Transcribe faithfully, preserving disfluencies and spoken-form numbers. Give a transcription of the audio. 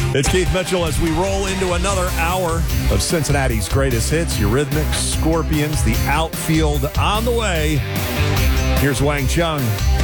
It's Keith Mitchell as we roll into another hour of Cincinnati's greatest hits, Eurythmics, Scorpions, the outfield on the way. Here's Wang Chung.